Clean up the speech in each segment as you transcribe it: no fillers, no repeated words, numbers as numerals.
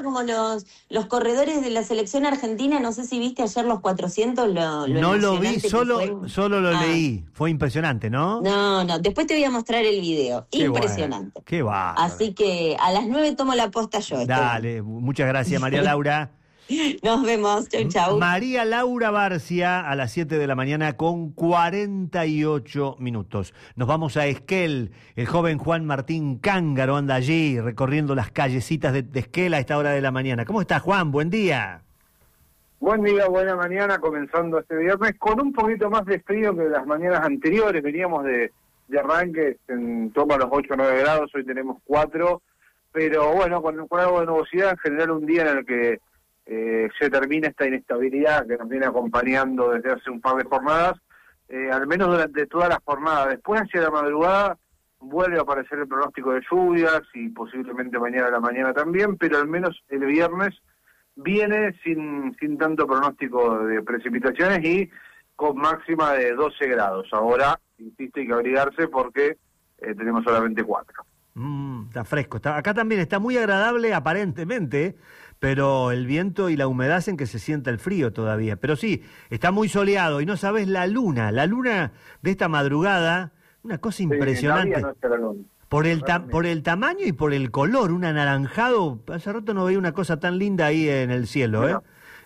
como los corredores de la selección argentina. No sé si viste ayer los 400, lo No lo vi, emocionante que fue. solo lo leí. Fue impresionante, ¿no? No, después te voy a mostrar el video. Qué bueno, Impresionante. qué bárbaro. Así que a las 9 tomo la posta yo, Esteban. Dale, muchas gracias, María Laura. Nos vemos. Chau, chau. María Laura Barcia a las 7 de la mañana con 48 minutos. Nos vamos a Esquel. El joven Juan Martín Cángaro anda allí recorriendo las callecitas de Esquel a esta hora de la mañana. ¿Cómo estás, Juan? Buen día. Buen día, buena mañana, comenzando este viernes con un poquito más de frío que las mañanas anteriores. Veníamos de arranque en torno a los 8 o 9 grados, hoy tenemos 4, pero bueno, con algo de nubosidad, en general un día en el que se termina esta inestabilidad que nos viene acompañando desde hace un par de jornadas, al menos durante toda la jornada. Después, hacia la madrugada, vuelve a aparecer el pronóstico de lluvias y posiblemente mañana a la mañana también, pero al menos el viernes viene sin tanto pronóstico de precipitaciones y con máxima de 12 grados. Ahora, insisto, hay que abrigarse porque tenemos solamente 4. Está fresco. Acá también está muy agradable aparentemente, pero el viento y la humedad hacen que se sienta el frío todavía. Pero sí, está muy soleado y no sabes la luna de esta madrugada, una cosa impresionante. No está la luna. Por el tamaño y por el color, un anaranjado. Hace rato no veía una cosa tan linda ahí en el cielo, bueno.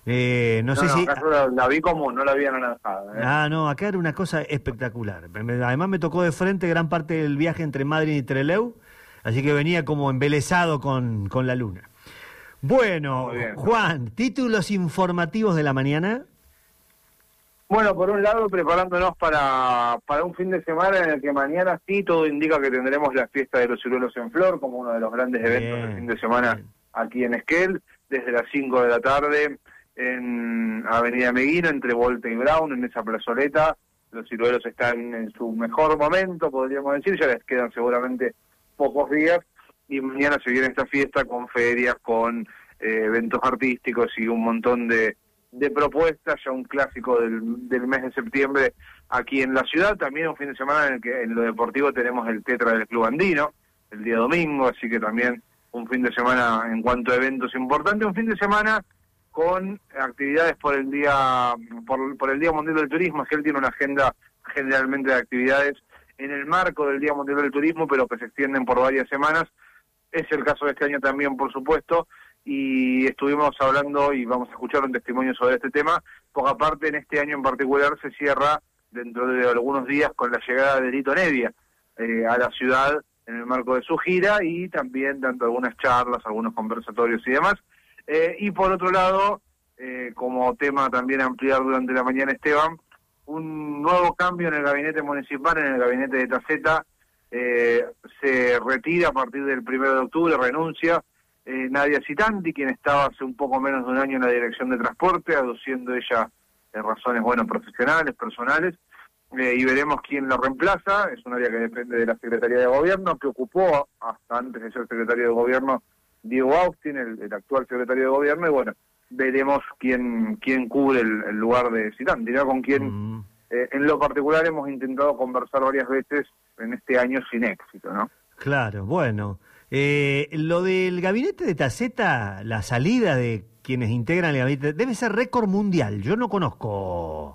No sé si... La vi como no la vi anaranjada. No, acá era una cosa espectacular. Además me tocó de frente gran parte del viaje entre Madrid y Trelew, así que venía como embelesado con la luna. Bueno, Juan, títulos informativos de la mañana. Bueno, por un lado, preparándonos para un fin de semana en el que mañana sí todo indica que tendremos la fiesta de los ciruelos en flor como uno de los grandes eventos del fin de semana aquí en Esquel, desde las 5 de la tarde en Avenida Meguino, entre Volta y Brown, en esa plazoleta. Los ciruelos están en su mejor momento, podríamos decir, ya les quedan seguramente pocos días, y mañana se viene esta fiesta con ferias, con eventos artísticos y un montón de propuestas, ya un clásico del mes de septiembre aquí en la ciudad. También un fin de semana en el que en lo deportivo tenemos el Tetra del Club Andino, el día domingo, así que también un fin de semana en cuanto a eventos importante, un fin de semana con actividades por el día Mundial del Turismo. Él tiene una agenda generalmente de actividades en el marco del Día Mundial del Turismo, pero que se extienden por varias semanas. Es el caso de este año también, por supuesto, y estuvimos hablando y vamos a escuchar un testimonio sobre este tema, porque aparte en este año en particular se cierra dentro de algunos días con la llegada de Lito Nevia a la ciudad en el marco de su gira, y también dando algunas charlas, algunos conversatorios y demás. Y por otro lado, como tema también a ampliar durante la mañana, Esteban, un nuevo cambio en el gabinete municipal, en el gabinete de Taceta. Se retira a partir del 1 de octubre, renuncia Nadia Citanti, quien estaba hace un poco menos de un año en la dirección de transporte, aduciendo ella razones profesionales, personales, y veremos quién la reemplaza. Es un área que depende de la Secretaría de Gobierno, que ocupó hasta antes de ser secretario de Gobierno Diego Austin, el actual secretario de Gobierno, y bueno, veremos quién cubre el lugar de Citanti, ¿no? Con quien en lo particular hemos intentado conversar varias veces en este año sin éxito, ¿no? Claro, bueno. Lo del gabinete de Taceta, la salida de quienes integran el gabinete, debe ser récord mundial. Yo no conozco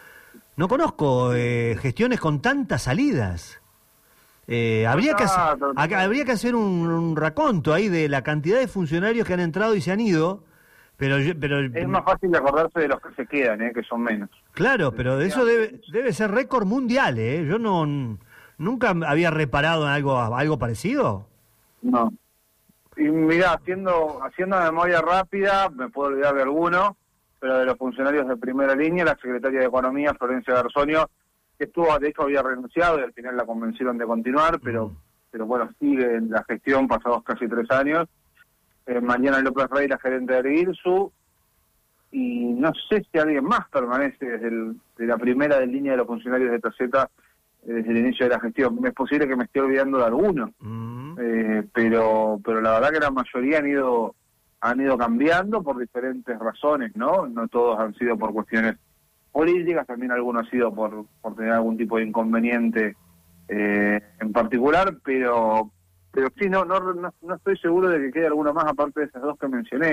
gestiones con tantas salidas. Habría que hacer un raconto ahí de la cantidad de funcionarios que han entrado y se han ido, pero es más fácil acordarse de los que se quedan, que son menos. Claro, pero eso debe ser récord mundial, Yo nunca había reparado en algo parecido. No. Y mirá, haciendo memoria rápida, me puedo olvidar de alguno, pero de los funcionarios de primera línea, la secretaria de Economía, Florencia Garzonio, que de hecho había renunciado y al final la convencieron de continuar, pero bueno, sigue en la gestión pasados casi 3 años. Mañana López Rey, la gerente de Ariguirsu, y no sé si alguien más permanece de la primera línea de los funcionarios de Taceta desde el inicio de la gestión. Es posible que me esté olvidando de alguno, pero la verdad que la mayoría han ido cambiando por diferentes razones, ¿no? No todos han sido por cuestiones políticas, también algunos han sido por tener algún tipo de inconveniente en particular, pero sí, no estoy seguro de que quede alguno más aparte de esas dos que mencioné.